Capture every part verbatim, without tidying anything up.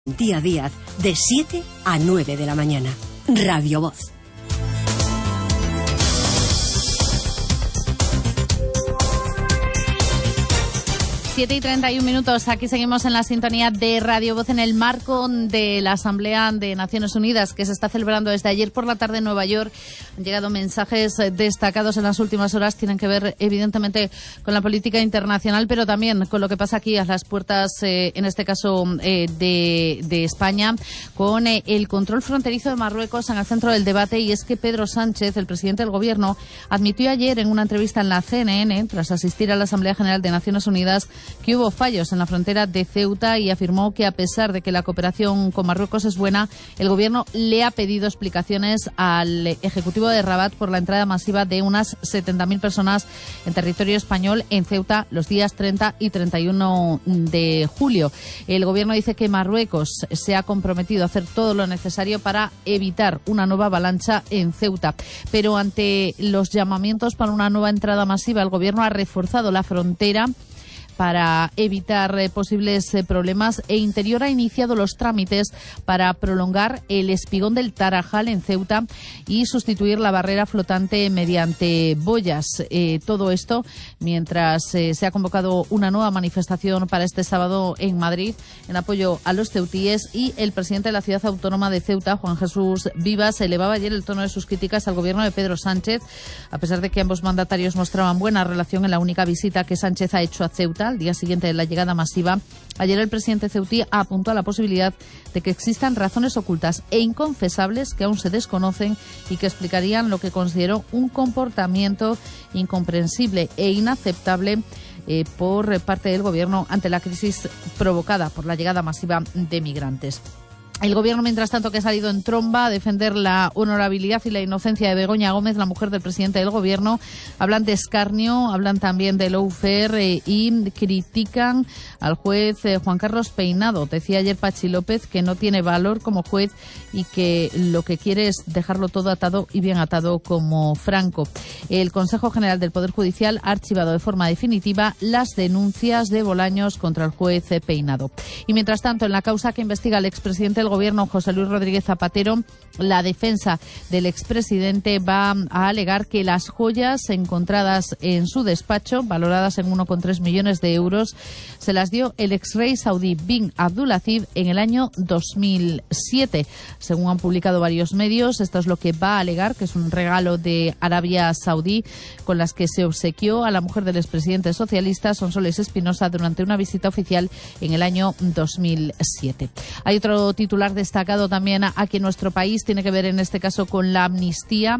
Tía Díaz, de siete a nueve de la mañana. Radio Voz. siete y treinta y un minutos, aquí seguimos en la sintonía de Radio Voz en el marco de la Asamblea de Naciones Unidas que se está celebrando desde ayer por la tarde en Nueva York. Han llegado mensajes destacados en las últimas horas, tienen que ver evidentemente con la política internacional, pero también con lo que pasa aquí a las puertas, eh, en este caso eh, de, de España, con eh, el control fronterizo de Marruecos en el centro del debate. Y es que Pedro Sánchez, el presidente del Gobierno, admitió ayer en una entrevista en la C N N, tras asistir a la Asamblea General de Naciones Unidas, que hubo fallos en la frontera de Ceuta, y afirmó que a pesar de que la cooperación con Marruecos es buena, el Gobierno le ha pedido explicaciones al Ejecutivo de Rabat por la entrada masiva de unas setenta mil personas en territorio español en Ceuta los días treinta y treinta y uno de julio. El Gobierno dice que Marruecos se ha comprometido a hacer todo lo necesario para evitar una nueva avalancha en Ceuta, pero ante los llamamientos para una nueva entrada masiva, el Gobierno ha reforzado la frontera para evitar eh, posibles eh, problemas, e Interior ha iniciado los trámites para prolongar el espigón del Tarajal en Ceuta y sustituir la barrera flotante mediante boyas. Eh, todo esto mientras eh, se ha convocado una nueva manifestación para este sábado en Madrid en apoyo a los ceutíes, y el presidente de la ciudad autónoma de Ceuta, Juan Jesús Vivas, elevaba ayer el tono de sus críticas al gobierno de Pedro Sánchez, a pesar de que ambos mandatarios mostraban buena relación en la única visita que Sánchez ha hecho a Ceuta al día siguiente de la llegada masiva. Ayer el presidente ceutí apuntó a la posibilidad de que existan razones ocultas e inconfesables que aún se desconocen y que explicarían lo que consideró un comportamiento incomprensible e inaceptable eh, por parte del Gobierno ante la crisis provocada por la llegada masiva de migrantes. El Gobierno, mientras tanto, que ha salido en tromba a defender la honorabilidad y la inocencia de Begoña Gómez, la mujer del presidente del Gobierno, hablan de escarnio, hablan también de lawfare eh, y critican al juez eh, Juan Carlos Peinado. Decía ayer Pachi López que no tiene valor como juez y que lo que quiere es dejarlo todo atado y bien atado como Franco. El Consejo General del Poder Judicial ha archivado de forma definitiva las denuncias de Bolaños contra el juez eh, Peinado. Y mientras tanto, en la causa que investiga el expresidente del Gobierno, José Luis Rodríguez Zapatero, la defensa del expresidente va a alegar que las joyas encontradas en su despacho, valoradas en uno coma tres millones de euros, se las dio el exrey saudí bin Abdulaziz en el año dos mil siete. Según han publicado varios medios, esto es lo que va a alegar, que es un regalo de Arabia Saudí con las que se obsequió a la mujer del expresidente socialista Sonsoles Espinosa durante una visita oficial en el año dos mil siete. Hay otro titular destacado también aquí en nuestro país, tiene que ver en este caso con la amnistía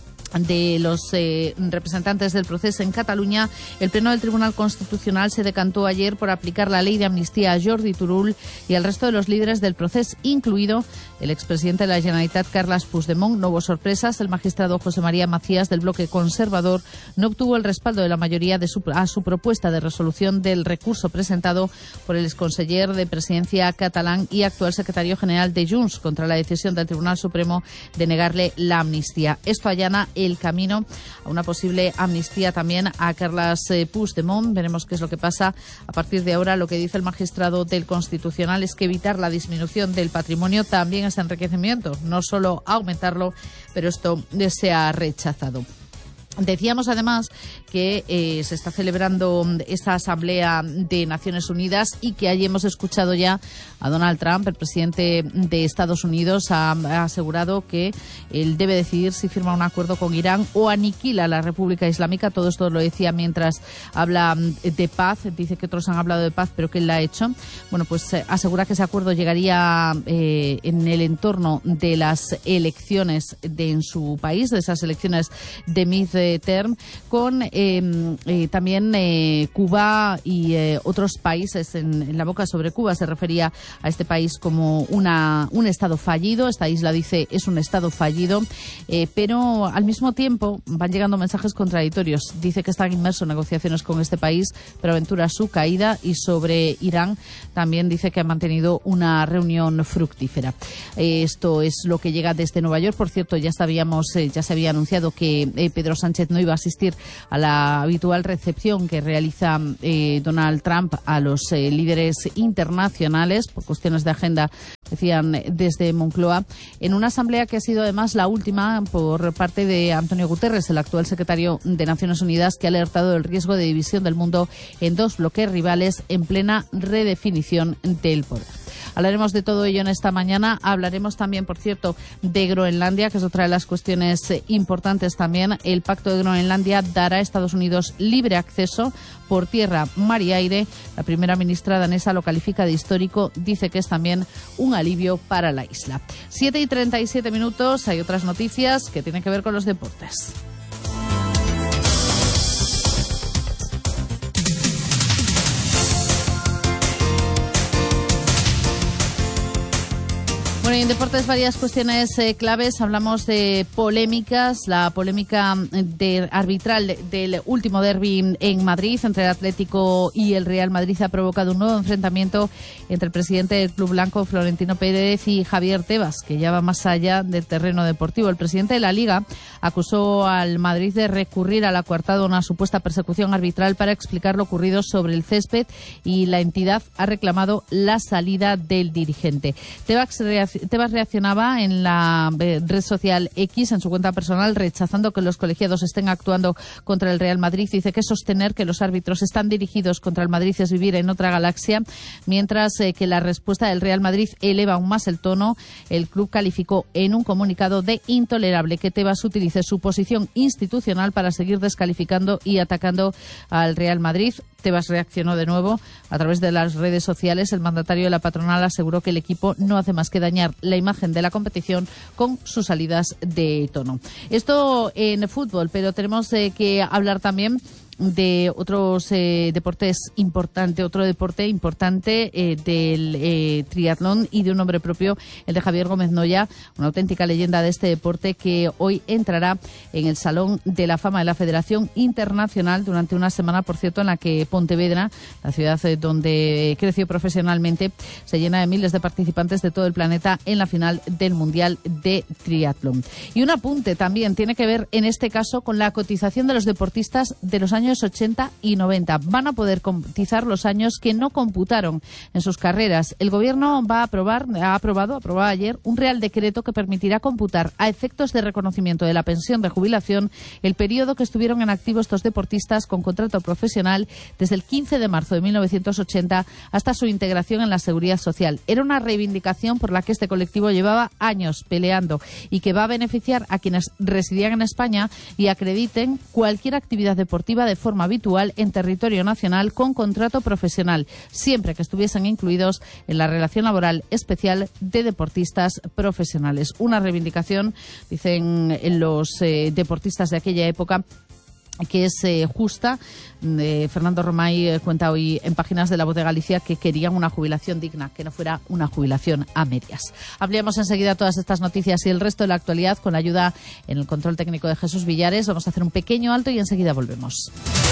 de los eh, representantes del proceso en Cataluña. El Pleno del Tribunal Constitucional se decantó ayer por aplicar la ley de amnistía a Jordi Turull y al resto de los líderes del proceso, incluido el expresidente de la Generalitat, Carles Puigdemont. No hubo sorpresas. El magistrado José María Macías, del bloque conservador, no obtuvo el respaldo de la mayoría de su, a su propuesta de resolución del recurso presentado por el exconseller de Presidencia catalán y actual secretario general de Junts contra la decisión del Tribunal Supremo de negarle la amnistía. Esto allana el camino a una posible amnistía también a Carles Puigdemont. Veremos qué es lo que pasa a partir de ahora. Lo que dice el magistrado del Constitucional es que evitar la disminución del patrimonio también es enriquecimiento, no solo aumentarlo, pero esto se ha rechazado. Decíamos además que eh, se está celebrando esta Asamblea de Naciones Unidas y que allí hemos escuchado ya a Donald Trump, el presidente de Estados Unidos, ha, ha asegurado que él debe decidir si firma un acuerdo con Irán o aniquila a la República Islámica. Todo esto lo decía mientras habla de paz. Dice que otros han hablado de paz, pero que él la ha hecho. Bueno, pues eh, asegura que ese acuerdo llegaría eh, en el entorno de las elecciones de, en su país, de esas elecciones de mid term, con eh, eh, también eh, Cuba y eh, otros países en, en la boca sobre Cuba. Se refería a este país como una, un estado fallido. Esta isla, dice, es un estado fallido, eh, pero al mismo tiempo van llegando mensajes contradictorios. Dice que están inmersos en negociaciones con este país, pero aventura su caída, y sobre Irán también dice que ha mantenido una reunión fructífera. Eh, esto es lo que llega desde Nueva York. Por cierto, ya sabíamos, eh, ya se había anunciado que eh, Pedro Sánchez Sánchez no iba a asistir a la habitual recepción que realiza eh, Donald Trump a los eh, líderes internacionales por cuestiones de agenda, decían desde Moncloa, en una asamblea que ha sido además la última por parte de Antonio Guterres, el actual secretario de Naciones Unidas, que ha alertado del riesgo de división del mundo en dos bloques rivales en plena redefinición del poder. Hablaremos de todo ello en esta mañana. Hablaremos también, por cierto, de Groenlandia, que es otra de las cuestiones eh, importantes también. El Pacto de Groenlandia dará a Estados Unidos libre acceso por tierra, mar y aire. La primera ministra danesa lo califica de histórico. Dice que es también un alivio para la isla. siete y treinta y siete minutos. Hay otras noticias que tienen que ver con los deportes. Bueno, y en deportes varias cuestiones eh, claves. Hablamos de polémicas, la polémica de arbitral de, del último derbi en Madrid entre el Atlético y el Real Madrid ha provocado un nuevo enfrentamiento entre el presidente del Club Blanco, Florentino Pérez, y Javier Tebas, que ya va más allá del terreno deportivo. El presidente de la Liga acusó al Madrid de recurrir al acuartado a una supuesta persecución arbitral para explicar lo ocurrido sobre el césped, y la entidad ha reclamado la salida del dirigente. Tebas Tebas reaccionaba en la red social X, en su cuenta personal, rechazando que los colegiados estén actuando contra el Real Madrid. Dice que sostener que los árbitros están dirigidos contra el Madrid es vivir en otra galaxia, mientras eh, que la respuesta del Real Madrid eleva aún más el tono. El club calificó en un comunicado de intolerable que Tebas utilice su posición institucional para seguir descalificando y atacando al Real Madrid. Tebas reaccionó de nuevo a través de las redes sociales. El mandatario de la patronal aseguró que el equipo no hace más que dañar la imagen de la competición con sus salidas de tono. Esto en fútbol, pero tenemos eh, que hablar también de otros eh, deportes importantes, otro deporte importante eh, del eh, triatlón, y de un nombre propio, el de Javier Gómez Noya, una auténtica leyenda de este deporte, que hoy entrará en el Salón de la Fama de la Federación Internacional durante una semana, por cierto, en la que Pontevedra, la ciudad eh, donde creció profesionalmente, se llena de miles de participantes de todo el planeta en la final del Mundial de Triatlón. Y un apunte también tiene que ver, en este caso, con la cotización de los deportistas de los años ochenta y noventa. Van a poder cotizar los años que no computaron en sus carreras. El Gobierno va a aprobar, ha aprobado, aprobó ayer, un Real Decreto que permitirá computar a efectos de reconocimiento de la pensión de jubilación el periodo que estuvieron en activo estos deportistas con contrato profesional desde el quince de marzo de mil novecientos ochenta hasta su integración en la Seguridad Social. Era una reivindicación por la que este colectivo llevaba años peleando y que va a beneficiar a quienes residían en España y acrediten cualquier actividad deportiva de forma habitual en territorio nacional con contrato profesional, siempre que estuviesen incluidos en la relación laboral especial de deportistas profesionales. Una reivindicación, dicen los eh, deportistas de aquella época, que es eh, justa. Eh, Fernando Romay eh, cuenta hoy en Páginas de La Voz de Galicia que querían una jubilación digna, que no fuera una jubilación a medias. Ampliamos enseguida todas estas noticias y el resto de la actualidad con la ayuda en el control técnico de Jesús Villares. Vamos a hacer un pequeño alto y enseguida volvemos.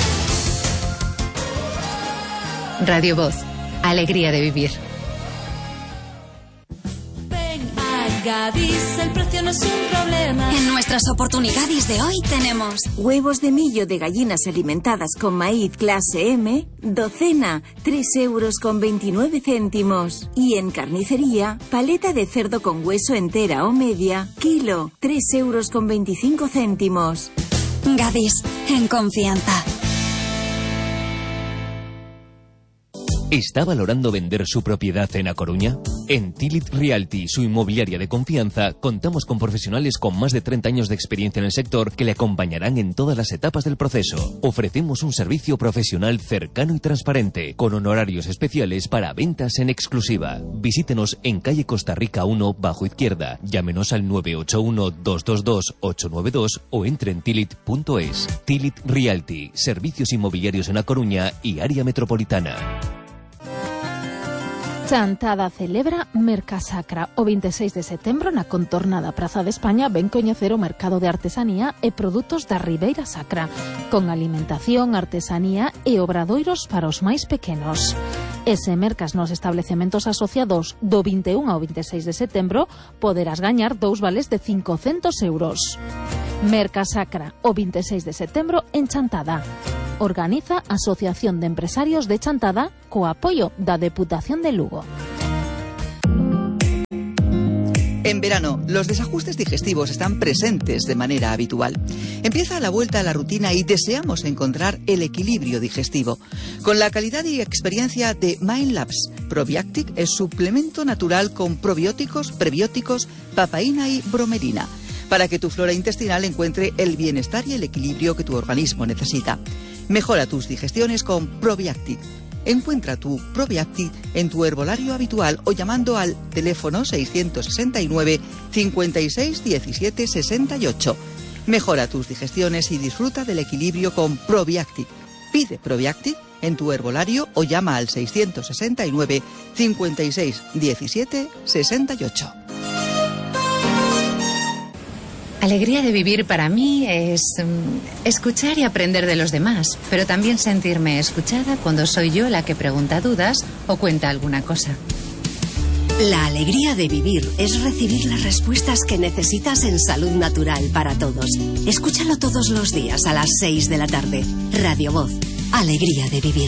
Radio Voz, alegría de vivir. Gadis, el precio no es un problema. En nuestras oportunidades de hoy tenemos huevos de millo de gallinas alimentadas con maíz clase M, docena, tres euros con veintinueve céntimos. Y en carnicería, paleta de cerdo con hueso entera o media, kilo, tres euros con veinticinco céntimos. Gadis, en confianza. ¿Está valorando vender su propiedad en A Coruña? En Tilit Realty, su inmobiliaria de confianza, contamos con profesionales con más de treinta años de experiencia en el sector que le acompañarán en todas las etapas del proceso. Ofrecemos un servicio profesional cercano y transparente, con honorarios especiales para ventas en exclusiva. Visítenos en calle Costa Rica uno, bajo izquierda. Llámenos al nueve ocho uno, dos dos dos, ocho nueve dos o entre en tilit punto es. Tilit Realty, servicios inmobiliarios en A Coruña y área metropolitana. Chantada celebra Mercasacra. O veintiséis de setembro na contornada Praza de España ven coñecer o mercado de artesanía e produtos da Ribeira Sacra, con alimentación, artesanía e obradoiros para os máis pequenos. E se mercas nos establecementos asociados do vinte e un ao veintiséis de setembro, poderás gañar dous vales de cincocentos euros. Mercasacra, o veintiséis de setembro en Chantada. Organiza Asociación de Empresarios de Chantada co apoio da Deputación de Lugo. En verano, los desajustes digestivos están presentes de manera habitual. Empieza la vuelta a la rutina y deseamos encontrar el equilibrio digestivo. Con la calidad y experiencia de MindLabs, Probiactic es suplemento natural con probióticos, prebióticos, papaína y bromelina, para que tu flora intestinal encuentre el bienestar y el equilibrio que tu organismo necesita. Mejora tus digestiones con Probiactic. Encuentra tu Probiactic en tu herbolario habitual o llamando al teléfono seiscientos sesenta y nueve, cincuenta y seis, diecisiete, sesenta y ocho. Mejora tus digestiones y disfruta del equilibrio con Probiactic. Pide Probiactic en tu herbolario o llama al seiscientos sesenta y nueve, cincuenta y seis, diecisiete, sesenta y ocho. Alegría de vivir para mí es um, escuchar y aprender de los demás, pero también sentirme escuchada cuando soy yo la que pregunta dudas o cuenta alguna cosa. La alegría de vivir es recibir las respuestas que necesitas en Salud Natural para Todos. Escúchalo todos los días a las seis de la tarde. Radio Voz. Alegría de vivir.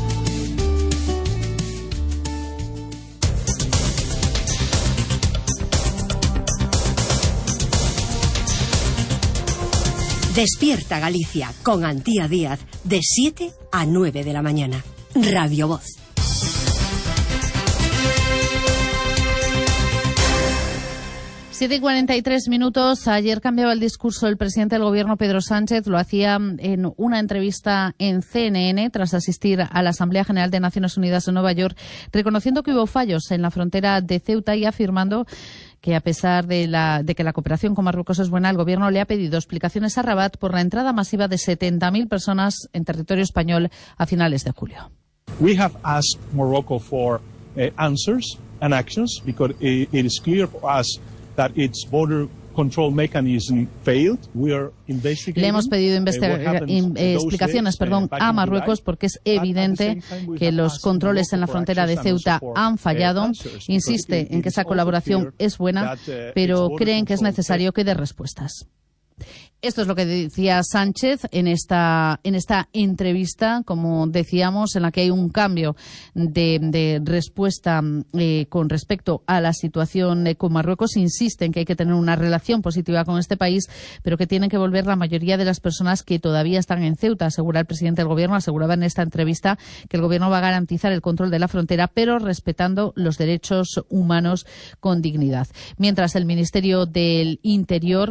Despierta Galicia con Antía Díaz de siete a nueve de la mañana. Radio Voz. siete y cuarenta y tres minutos. Ayer cambiaba el discurso el presidente del Gobierno, Pedro Sánchez. Lo hacía en una entrevista en C N N tras asistir a la Asamblea General de Naciones Unidas en Nueva York, reconociendo que hubo fallos en la frontera de Ceuta y afirmando que a pesar de, la, de que la cooperación con Marruecos es buena, el Gobierno le ha pedido explicaciones a Rabat por la entrada masiva de setenta mil personas en territorio español a finales de julio. We have asked Morocco for uh, answers and actions because it, it is clear for us that its border control mechanism failed. We are investigating. Le hemos pedido investigar, uh, eh, explicaciones perdón, a Marruecos porque es evidente que los controles en la frontera de Ceuta han fallado. Insiste en que esa colaboración es buena, pero creen que es necesario que dé respuestas. Esto es lo que decía Sánchez en esta en esta entrevista, como decíamos, en la que hay un cambio de, de respuesta eh, con respecto a la situación eh, con Marruecos. Insiste en que hay que tener una relación positiva con este país, pero que tienen que volver la mayoría de las personas que todavía están en Ceuta. Asegura el presidente del Gobierno, aseguraba en esta entrevista que el Gobierno va a garantizar el control de la frontera, pero respetando los derechos humanos con dignidad. Mientras el Ministerio del Interior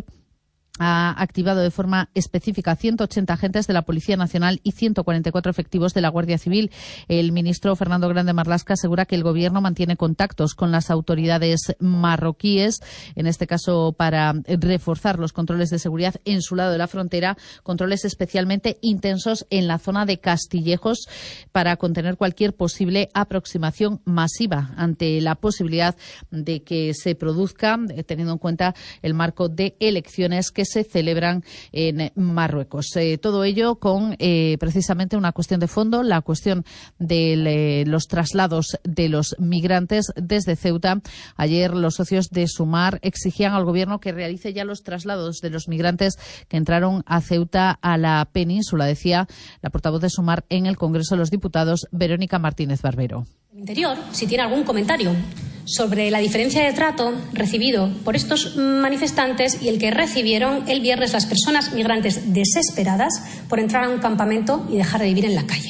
ha activado de forma específica ciento ochenta agentes de la Policía Nacional y ciento cuarenta y cuatro efectivos de la Guardia Civil. El ministro Fernando Grande Marlaska asegura que el Gobierno mantiene contactos con las autoridades marroquíes, en este caso para reforzar los controles de seguridad en su lado de la frontera, controles especialmente intensos en la zona de Castillejos para contener cualquier posible aproximación masiva ante la posibilidad de que se produzca, teniendo en cuenta el marco de elecciones que se celebran en Marruecos. Eh, todo ello con eh, precisamente una cuestión de fondo, la cuestión de eh, los traslados de los migrantes desde Ceuta. Ayer los socios de Sumar exigían al Gobierno que realice ya los traslados de los migrantes que entraron a Ceuta a la península, decía la portavoz de Sumar en el Congreso de los Diputados, Verónica Martínez Barbero. Interior, si tiene algún comentario sobre la diferencia de trato recibido por estos manifestantes y el que recibieron el viernes las personas migrantes desesperadas por entrar a un campamento y dejar de vivir en la calle.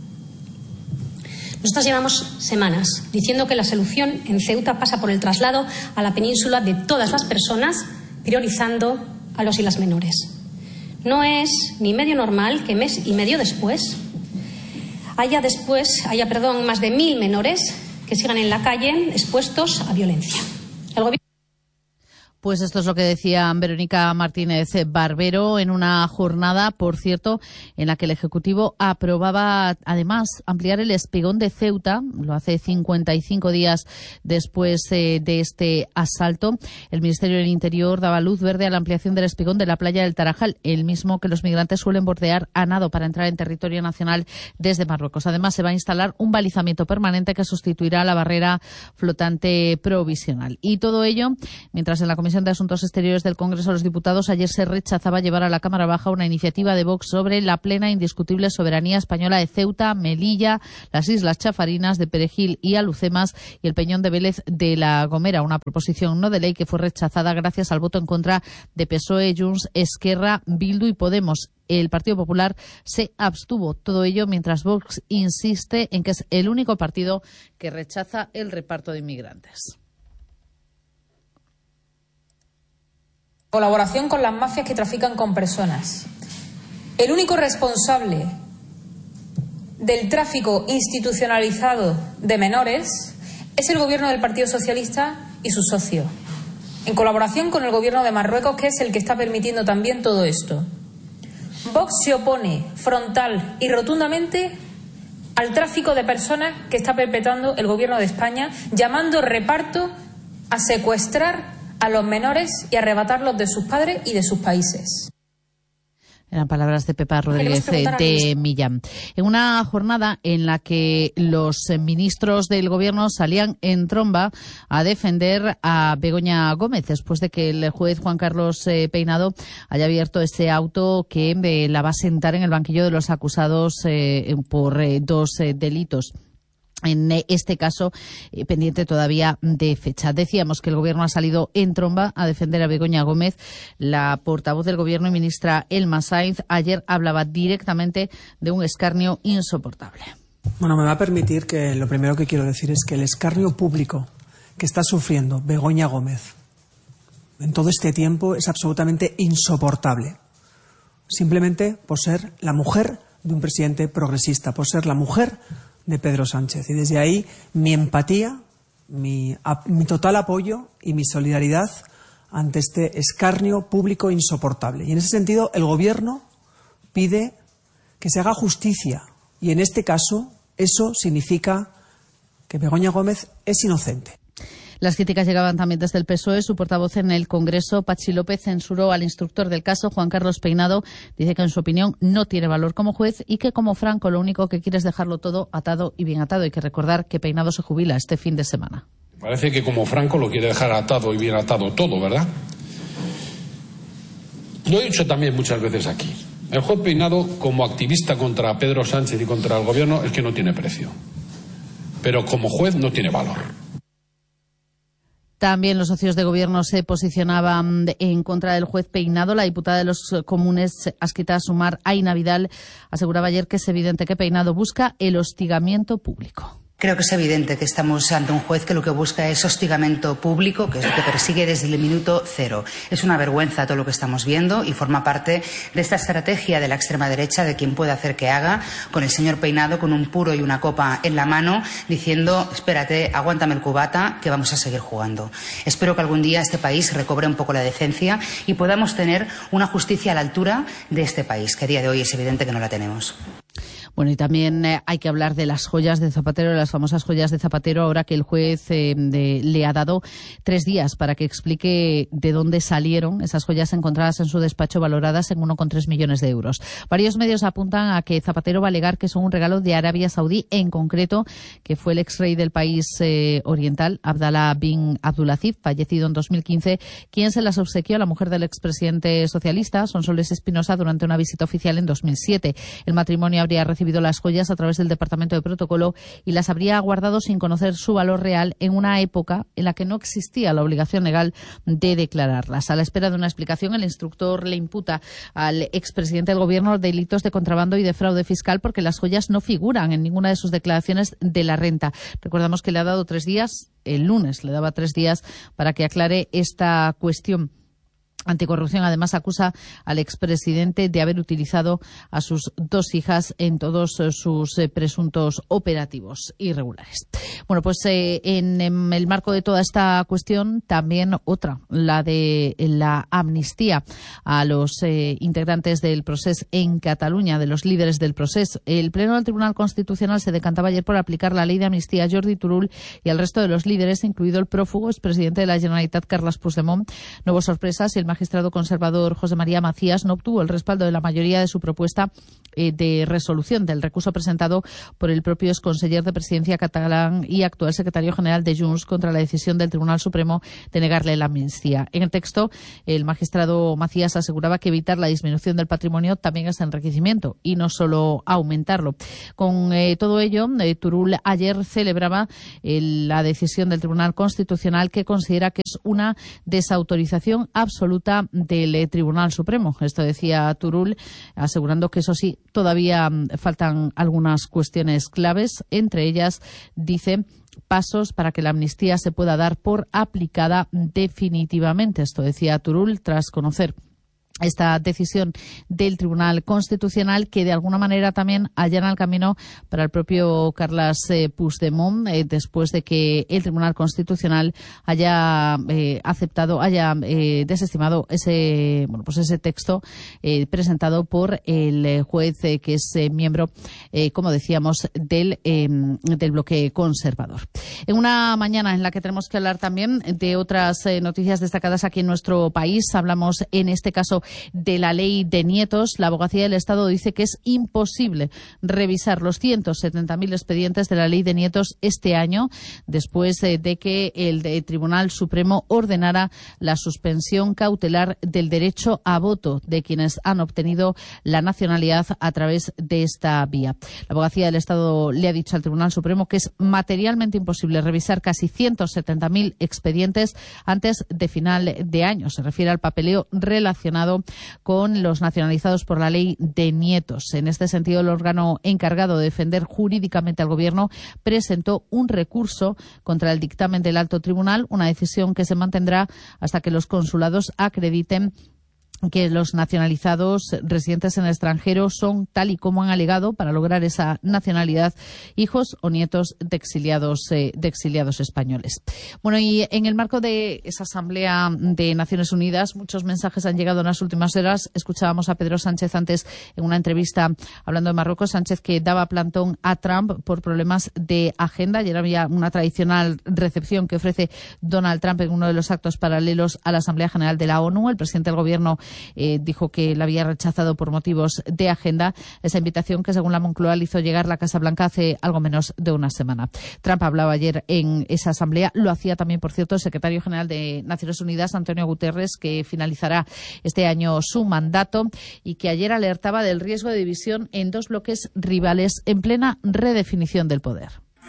Nosotros llevamos semanas diciendo que la solución en Ceuta pasa por el traslado a la península de todas las personas, priorizando a los y las menores. No es ni medio normal que mes y medio después haya después, haya, perdón, más de mil menores que sigan en la calle expuestos a violencia. El gobierno... Pues esto es lo que decía Verónica Martínez Barbero en una jornada, por cierto, en la que el Ejecutivo aprobaba además ampliar el espigón de Ceuta. Lo hace cincuenta y cinco días después eh, de este asalto. El Ministerio del Interior daba luz verde a la ampliación del espigón de la playa del Tarajal, el mismo que los migrantes suelen bordear a nado para entrar en territorio nacional desde Marruecos. Además, se va a instalar un balizamiento permanente que sustituirá la barrera flotante provisional. Y todo ello mientras en la Comisión Comisión de Asuntos Exteriores del Congreso de los Diputados, ayer se rechazaba llevar a la Cámara Baja una iniciativa de Vox sobre la plena e indiscutible soberanía española de Ceuta, Melilla, las Islas Chafarinas de Perejil y Alucemas y el Peñón de Vélez de la Gomera, una proposición no de ley que fue rechazada gracias al voto en contra de P S O E, Junts, Esquerra, Bildu y Podemos. El Partido Popular se abstuvo. Todo ello mientras Vox insiste en que es el único partido que rechaza el reparto de inmigrantes. Colaboración con las mafias que trafican con personas. El único responsable del tráfico institucionalizado de menores es el gobierno del Partido Socialista y su socio, en colaboración con el gobierno de Marruecos, que es el que está permitiendo también todo esto. Vox se opone frontal y rotundamente al tráfico de personas que está perpetrando el gobierno de España, llamando reparto a secuestrar a los menores y arrebatarlos de sus padres y de sus países. Eran palabras de Pepa Rodríguez de Millán. En una jornada en la que los ministros del Gobierno salían en tromba a defender a Begoña Gómez, después de que el juez Juan Carlos eh, Peinado haya abierto ese auto que eh, la va a sentar en el banquillo de los acusados eh, por eh, dos eh, delitos. En este caso, eh, pendiente todavía de fecha. Decíamos que el Gobierno ha salido en tromba a defender a Begoña Gómez. La portavoz del Gobierno y ministra Elma Sainz ayer hablaba directamente de un escarnio insoportable. Bueno, me va a permitir que lo primero que quiero decir es que el escarnio público que está sufriendo Begoña Gómez en todo este tiempo es absolutamente insoportable. Simplemente por ser la mujer de un presidente progresista, por ser la mujer de Pedro Sánchez. Y desde ahí mi empatía, mi, a, mi total apoyo y mi solidaridad ante este escarnio público insoportable. Y en ese sentido el Gobierno pide que se haga justicia. Y en este caso eso significa que Begoña Gómez es inocente. Las críticas llegaban también desde el P S O E. Su portavoz en el Congreso, Patxi López, censuró al instructor del caso, Juan Carlos Peinado. Dice que, en su opinión, no tiene valor como juez y que, como Franco, lo único que quiere es dejarlo todo atado y bien atado. Hay que recordar que Peinado se jubila este fin de semana. Parece que, como Franco, lo quiere dejar atado y bien atado todo, ¿verdad? Lo he dicho también muchas veces aquí. El juez Peinado, como activista contra Pedro Sánchez y contra el Gobierno, es que no tiene precio. Pero como juez no tiene valor. También los socios de Gobierno se posicionaban en contra del juez Peinado. La diputada de los Comunes, adscrita a Sumar, Aina Vidal, aseguraba ayer que es evidente que Peinado busca el hostigamiento público. Creo que es evidente que estamos ante un juez que lo que busca es hostigamiento público, que es lo que persigue desde el minuto cero. Es una vergüenza todo lo que estamos viendo y forma parte de esta estrategia de la extrema derecha de quien puede hacer que haga, con el señor Peinado con un puro y una copa en la mano, diciendo: espérate, aguántame el cubata, que vamos a seguir jugando. Espero que algún día este país recobre un poco la decencia y podamos tener una justicia a la altura de este país, que a día de hoy es evidente que no la tenemos. Bueno, y también eh, hay que hablar de las joyas de Zapatero, de las famosas joyas de Zapatero, ahora que el juez eh, de, le ha dado tres días para que explique de dónde salieron esas joyas encontradas en su despacho, valoradas en uno coma tres millones de euros. Varios medios apuntan a que Zapatero va a alegar que son un regalo de Arabia Saudí, en concreto que fue el ex rey del país eh, oriental, Abdallah bin Abdulaziz, fallecido en dos mil quince, quien se las obsequió a la mujer del expresidente socialista, Sonsoles Espinosa, durante una visita oficial en dos mil siete. El matrimonio habría recibido las joyas a través del Departamento de Protocolo y las habría guardado sin conocer su valor real en una época en la que no existía la obligación legal de declararlas. A la espera de una explicación, el instructor le imputa al expresidente del Gobierno delitos de contrabando y de fraude fiscal porque las joyas no figuran en ninguna de sus declaraciones de la renta. Recordamos que le ha dado tres días, el lunes le daba tres días para que aclare esta cuestión. Anticorrupción además acusa al expresidente de haber utilizado a sus dos hijas en todos sus eh, presuntos operativos irregulares. Bueno, pues eh, en, en el marco de toda esta cuestión, también otra, la de la amnistía a los eh, integrantes del Procés en Cataluña, de los líderes del Procés. El Pleno del Tribunal Constitucional se decantaba ayer por aplicar la ley de amnistía a Jordi Turull y al resto de los líderes, incluido el prófugo expresidente de la Generalitat, Carles Puigdemont. No hubo sorpresas y el magistrado conservador José María Macías no obtuvo el respaldo de la mayoría de su propuesta eh, de resolución del recurso presentado por el propio exconseller de Presidencia catalán y actual secretario general de Junts contra la decisión del Tribunal Supremo de negarle la amnistía. En el texto, el magistrado Macías aseguraba que evitar la disminución del patrimonio también es enriquecimiento y no solo aumentarlo. Con eh, todo ello, eh, Turull ayer celebraba eh, la decisión del Tribunal Constitucional, que considera que es una desautorización absoluta del eh, Tribunal Supremo. Esto decía Turull, asegurando que eso sí, todavía faltan algunas cuestiones claves. Entre ellas, dice, pasos para que la amnistía se pueda dar por aplicada definitivamente. Esto decía Turull tras conocer esta decisión del Tribunal Constitucional, que de alguna manera también allana el camino para el propio Carles eh, Puigdemont, eh, después de que el Tribunal Constitucional haya eh, aceptado, haya eh, desestimado ese, bueno, pues ese texto eh, presentado por el eh, juez eh, que es eh, miembro, eh, como decíamos, del, eh, del bloque conservador. En una mañana en la que tenemos que hablar también de otras eh, noticias destacadas aquí en nuestro país, hablamos en este caso de la ley de nietos. La Abogacía del Estado dice que es imposible revisar los ciento setenta mil expedientes de la ley de nietos este año, después eh, de que el de Tribunal Supremo ordenara la suspensión cautelar del derecho a voto de quienes han obtenido la nacionalidad a través de esta vía. La Abogacía del Estado le ha dicho al Tribunal Supremo que es materialmente imposible revisar casi ciento setenta mil expedientes antes de final de año. Se refiere al papeleo relacionado con los nacionalizados por la ley de nietos. En este sentido, el órgano encargado de defender jurídicamente al Gobierno presentó un recurso contra el dictamen del Alto Tribunal, una decisión que se mantendrá hasta que los consulados acrediten que los nacionalizados residentes en el extranjero son, tal y como han alegado, para lograr esa nacionalidad, hijos o nietos de exiliados eh, de exiliados españoles. Bueno, y en el marco de esa Asamblea de Naciones Unidas, muchos mensajes han llegado en las últimas horas. Escuchábamos a Pedro Sánchez antes en una entrevista hablando de Marruecos. Sánchez, que daba plantón a Trump por problemas de agenda. Ayer había una tradicional recepción que ofrece Donald Trump en uno de los actos paralelos a la Asamblea General de la ONU. El presidente del Gobierno Eh, dijo que la había rechazado por motivos de agenda, esa invitación que, según la Moncloa, le hizo llegar la Casa Blanca hace algo menos de una semana. Trump hablaba ayer en esa asamblea, lo hacía también, por cierto, el secretario general de Naciones Unidas, Antonio Guterres, que finalizará este año su mandato y que ayer alertaba del riesgo de división en dos bloques rivales en plena redefinición del poder.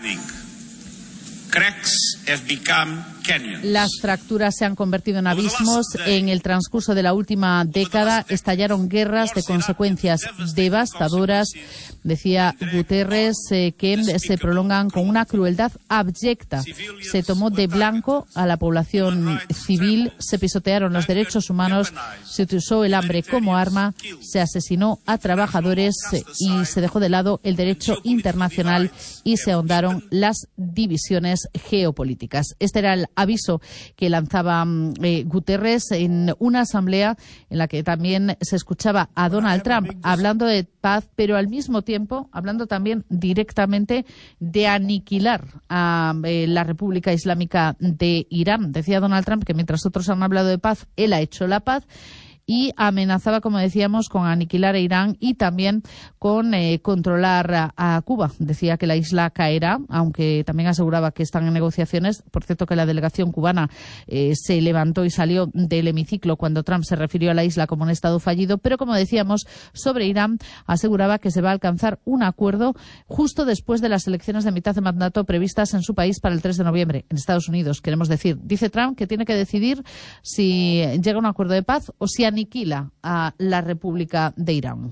Las fracturas se han convertido en abismos. En el transcurso de la última década estallaron guerras de consecuencias devastadoras. Decía Guterres eh, que se prolongan con una crueldad abyecta. Se tomó de blanco a la población civil, se pisotearon los derechos humanos, se utilizó el hambre como arma, se asesinó a trabajadores y se dejó de lado el derecho internacional y se ahondaron las divisiones geopolíticas. Este era el aviso que lanzaba eh, Guterres en una asamblea en la que también se escuchaba a Donald Trump hablando de paz, pero al mismo tiempo hablando también directamente de aniquilar a eh, la República Islámica de Irán. Decía Donald Trump que mientras otros han hablado de paz, él ha hecho la paz. Y amenazaba, como decíamos, con aniquilar a Irán y también con eh, controlar a, a Cuba. Decía que la isla caerá, aunque también aseguraba que están en negociaciones. Por cierto, que la delegación cubana eh, se levantó y salió del hemiciclo cuando Trump se refirió a la isla como un estado fallido. Pero, como decíamos, sobre Irán aseguraba que se va a alcanzar un acuerdo justo después de las elecciones de mitad de mandato previstas en su país para el tres de noviembre, en Estados Unidos, queremos decir. Dice Trump que tiene que decidir si llega a un acuerdo de paz o si aniquila a la República de Irán.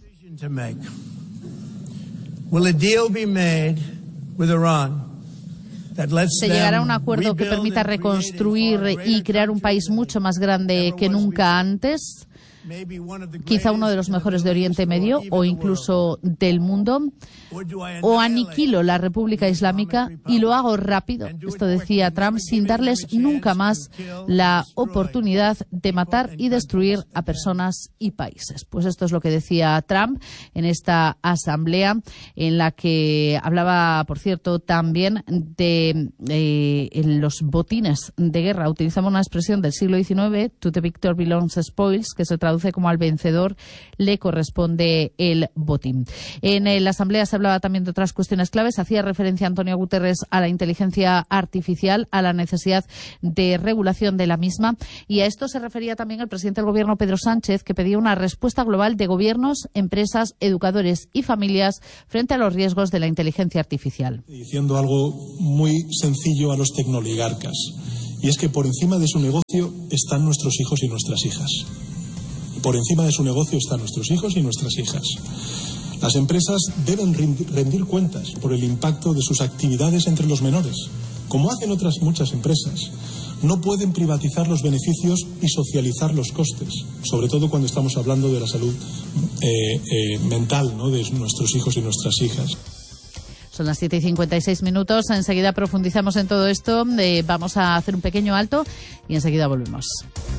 Se llegará a un acuerdo que permita reconstruir y crear un país mucho más grande que nunca antes. quizá uno de los mejores de Oriente Medio o incluso del mundo, o aniquilo la República Islámica y lo hago rápido, esto decía Trump, sin darles nunca más la oportunidad de matar y destruir a personas y países. Pues esto es lo que decía Trump en esta asamblea, en la que hablaba, por cierto, también de eh, los botines de guerra. Utilizamos una expresión del siglo diecinueve, to the victor belongs spoils, que se traduce como al vencedor le corresponde el botín. En la asamblea se hablaba también de otras cuestiones claves. Hacía referencia Antonio Guterres a la inteligencia artificial, a la necesidad de regulación de la misma, y a esto se refería también el presidente del Gobierno, Pedro Sánchez, que pedía una respuesta global de gobiernos, empresas, educadores y familias frente a los riesgos de la inteligencia artificial. Diciendo algo muy sencillo a los tecnoligarcas, y es que por encima de su negocio están nuestros hijos y nuestras hijas. Por encima de su negocio están nuestros hijos y nuestras hijas. Las empresas deben rendir cuentas por el impacto de sus actividades entre los menores, como hacen otras muchas empresas. No pueden privatizar los beneficios y socializar los costes, sobre todo cuando estamos hablando de la salud eh, eh, mental, ¿no?, de nuestros hijos y nuestras hijas. Son las siete y cincuenta y seis minutos. Enseguida profundizamos en todo esto. Eh, vamos a hacer un pequeño alto y enseguida volvemos.